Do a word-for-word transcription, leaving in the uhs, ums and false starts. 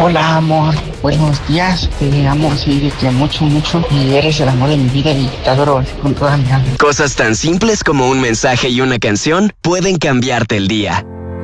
Hola, amor. Buenos días. Te amo, sí, de que mucho, mucho. Y eres el amor de mi vida y te adoro con toda mi alma. Cosas tan simples como un mensaje y una canción pueden cambiarte el día.